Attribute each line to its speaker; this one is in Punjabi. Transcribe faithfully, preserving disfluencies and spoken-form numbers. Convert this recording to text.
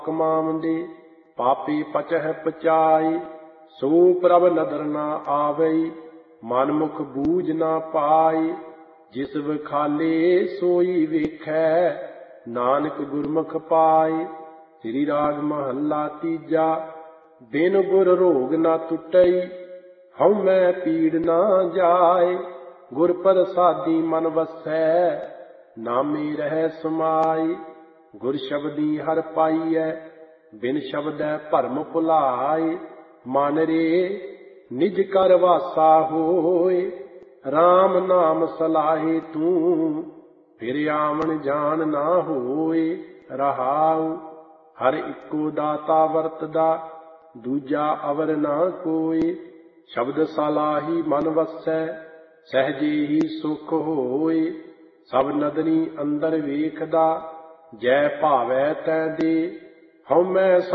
Speaker 1: ਕਮਾਵੰਦੇ ਪਾਪੀ ਪਚਹਿ ਪਚਾਈ। ਸੋ ਪ੍ਰਭ ਨਦਰ ਨਾ ਆਵਈ ਮਨਮੁਖ ਬੂਝ ਨਾ ਪਾਈ। ਜਿਸ ਵਿਖਾਲੇ ਸੋਈ ਵੇਖੈ ਨਾਨਕ ਗੁਰਮੁਖ ਪਾਈ। ਸ੍ਰੀ ਰਾਗ ਮਹੱਲਾ ਤੀਜਾ। ਬਿਨ ਗੁਰ ਰੋਗ ਨਾ ਟੁੱਟਈ ਹਉ ਮੈਂ ਪੀੜ ਨਾ ਜਾਏ। ਗੁਰ ਪ੍ਰਸਾਦੀ ਮਨ ਵਸੈ ਨਾਮੇ ਰਹਿ ਸਮਾਈ। ਗੁਰ ਸ਼ਬਦੀ ਹਰਿ ਪਾਈਐ ਬਿਨ ਸ਼ਬਦੈ ਭਰਮ ਭੁਲਾਏ। ਮਨ ਰੇ ਨਿਜ ਕਰ ਵਾਸਾ ਹੋਏ RAM ਨਾਮ ਸਲਾਹੇ ਤੂੰ। ਫਿਰ ਆਵਣ ਜਾਣ ਨਾ ਹੋਏ ਰਹਾਉ। ਹਰ ਇੱਕੋ ਦਾਤਾ ਵਰਤਦਾ ਦੂਜਾ ਅਵਰ ਨਾ ਕੋਈ। ਸ਼ਬਦ ਸਲਾਹੀ ਮਨ ਵਸੈ ਸਹਿਜੇ ਹੀ ਸੁਖ ਹੋਏ। ਸਭ ਨਦਰੀ ਅੰਦਰ ਵੇਖਦਾ ਜੈ ਭਾਵੈ ਤੈ ਦੇ। ਹਉ ਮੈਂ